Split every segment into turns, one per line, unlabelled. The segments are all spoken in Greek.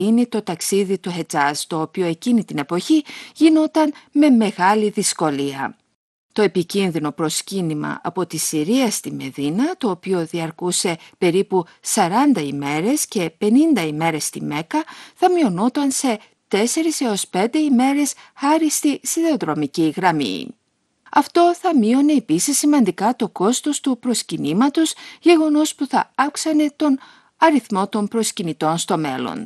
Είναι το ταξίδι του Χετζάζ, το οποίο εκείνη την εποχή γινόταν με μεγάλη δυσκολία. Το επικίνδυνο προσκύνημα από τη Συρία στη Μεδίνα, το οποίο διαρκούσε περίπου 40 ημέρες και 50 ημέρες στη Μέκκα, θα μειωνόταν σε 4 έως 5 ημέρες χάρη στη σιδηροδρομική γραμμή. Αυτό θα μείωνε επίσης σημαντικά το κόστος του προσκυνήματος, γεγονός που θα αύξανε τον αριθμό των προσκυνητών στο μέλλον.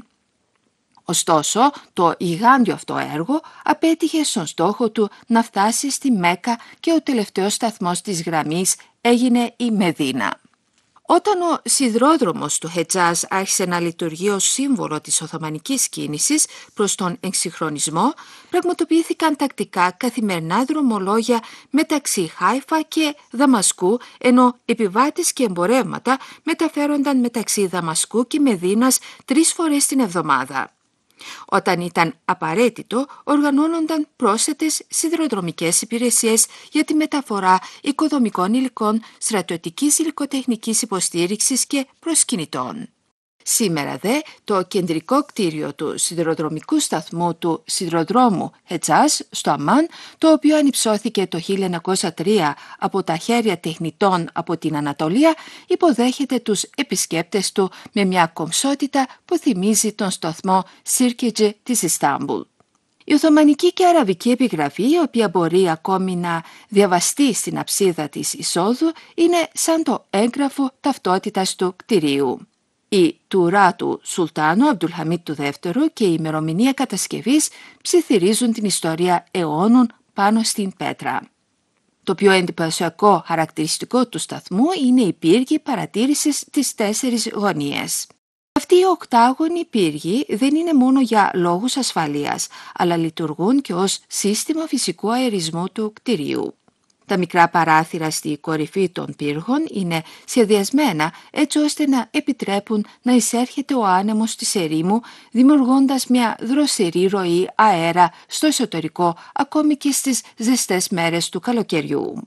Ωστόσο, το γιγάντιο αυτό έργο απέτυχε στον στόχο του να φτάσει στη Μέκκα και ο τελευταίος σταθμός της γραμμής έγινε η Μεδίνα. Όταν ο σιδηρόδρομος του Χετζάζ άρχισε να λειτουργεί ως σύμβολο της Οθωμανικής κίνησης προς τον εξυγχρονισμό, πραγματοποιήθηκαν τακτικά καθημερινά δρομολόγια μεταξύ Χάιφα και Δαμασκού, ενώ επιβάτες και εμπορεύματα μεταφέρονταν μεταξύ Δαμασκού και Μεδίνας 3 φορές την εβδομάδα. Όταν ήταν απαραίτητο, οργανώνονταν πρόσθετες σιδηροδρομικές υπηρεσίες για τη μεταφορά οικοδομικών υλικών, στρατιωτικής υλικοτεχνικής υποστήριξης και προσκυνητών. Σήμερα δε το κεντρικό κτίριο του σιδηροδρομικού σταθμού του σιδηροδρόμου Χετζάζ στο Αμάν, το οποίο ανυψώθηκε το 1903 από τα χέρια τεχνητών από την Ανατολία, υποδέχεται τους επισκέπτες του με μια κομψότητα που θυμίζει τον σταθμό Σίρκετζε της Ιστάμπουλ. Η Οθωμανική και Αραβική επιγραφή, η οποία μπορεί ακόμη να διαβαστεί στην αψίδα της εισόδου, είναι σαν το έγγραφο ταυτότητας του κτηρίου. Η τουρά του Σουλτάνου Αμπτουλχαμίτ του δεύτερου και η ημερομηνία κατασκευής ψιθυρίζουν την ιστορία αιώνων πάνω στην πέτρα. Το πιο εντυπωσιακό χαρακτηριστικό του σταθμού είναι οι πύργοι παρατήρησης στις 4 γωνίες. Αυτοί οι οκτάγωνοι πύργοι δεν είναι μόνο για λόγους ασφαλείας, αλλά λειτουργούν και ως σύστημα φυσικού αερισμού του κτηρίου. Τα μικρά παράθυρα στη κορυφή των πύργων είναι σχεδιασμένα έτσι ώστε να επιτρέπουν να εισέρχεται ο άνεμος της ερήμου, δημιουργώντας μια δροσερή ροή αέρα στο εσωτερικό ακόμη και στις ζεστές μέρες του καλοκαιριού.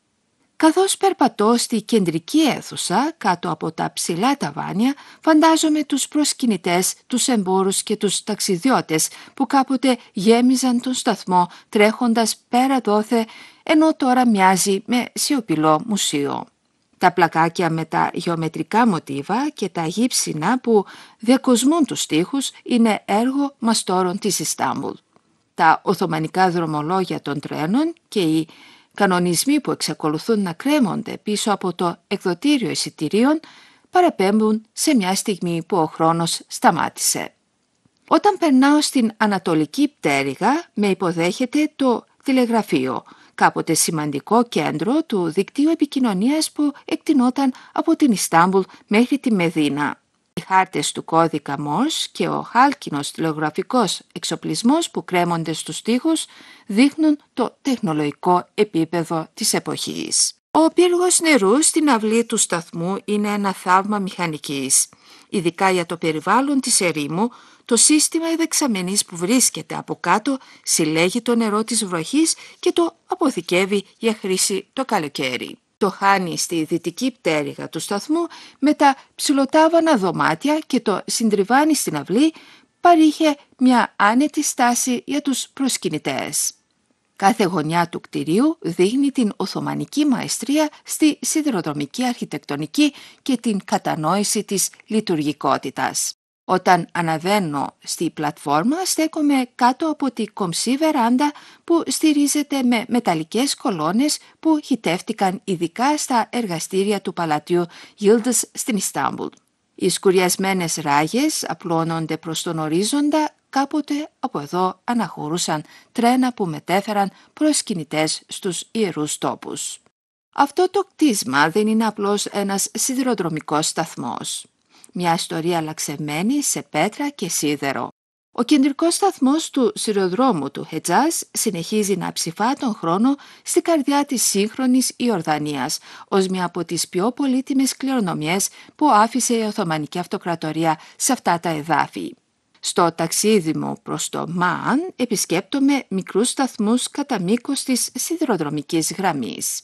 Καθώς περπατώ στη κεντρική αίθουσα κάτω από τα ψηλά ταβάνια, φαντάζομαι τους προσκυνητές, τους εμπόρους και τους ταξιδιώτες που κάποτε γέμιζαν τον σταθμό τρέχοντας πέρα δόθε, ενώ τώρα μοιάζει με σιωπηλό μουσείο. Τα πλακάκια με τα γεωμετρικά μοτίβα και τα γύψινα που διακοσμούν τους τοίχους είναι έργο μαστόρων της Ιστάμπουλ. Τα οθωμανικά δρομολόγια των τρένων και οι κανονισμοί που εξακολουθούν να κρέμονται πίσω από το εκδοτήριο εισιτηρίων παραπέμπουν σε μια στιγμή που ο χρόνος σταμάτησε. Όταν περνάω στην Ανατολική πτέρυγα, με υποδέχεται το τηλεγραφείο, κάποτε σημαντικό κέντρο του δικτύου επικοινωνίας που εκτινόταν από την Ιστάμπουλ μέχρι τη Μεδίνα. Οι χάρτες του κώδικα Μόρς και ο χάλκινος τηλεγραφικός εξοπλισμός που κρέμονται στους τοίχους δείχνουν το τεχνολογικό επίπεδο της εποχής. Ο πύργος νερού στην αυλή του σταθμού είναι ένα θαύμα μηχανικής. Ειδικά για το περιβάλλον της ερήμου, το σύστημα δεξαμενής που βρίσκεται από κάτω συλλέγει το νερό της βροχής και το αποθηκεύει για χρήση το καλοκαίρι. Το χάνει στη δυτική πτέρυγα του σταθμού με τα ψηλοτάβανα δωμάτια και το συντριβάνει στην αυλή, παρήχε μια άνετη στάση για τους προσκυνητές. Κάθε γωνιά του κτηρίου δείχνει την οθωμανική μαεστρία στη σιδηροδρομική αρχιτεκτονική και την κατανόηση της λειτουργικότητας. Όταν αναβαίνω στη πλατφόρμα, στέκομαι κάτω από τη κομψή βεράντα που στηρίζεται με μεταλλικές κολόνες που χυτεύτηκαν ειδικά στα εργαστήρια του παλατιού Yıldız στην Ιστάμπουλ. Οι σκουριασμένες ράγες απλώνονται προς τον ορίζοντα, κάποτε από εδώ αναχωρούσαν τρένα που μετέφεραν προσκυνητές στους ιερούς τόπους. Αυτό το κτίσμα δεν είναι απλώς ένας σιδηροδρομικός σταθμός. Μια ιστορία λαξεμένη σε πέτρα και σίδερο. Ο κεντρικός σταθμός του σιδηροδρόμου του Χετζάζ συνεχίζει να ψηφά τον χρόνο στη καρδιά της σύγχρονης Ιορδανίας ως μια από τις πιο πολύτιμες κληρονομιές που άφησε η Οθωμανική Αυτοκρατορία σε αυτά τα εδάφη. Στο ταξίδι μου προς το Μαν επισκέπτομαι μικρούς σταθμούς κατά μήκος της σιδηροδρομικής γραμμής.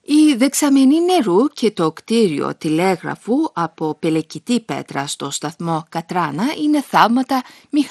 Η δεξαμενή νερού και το κτίριο τηλέγραφου από πελεκητή πέτρα στο σταθμό Κατράνα είναι θαύματα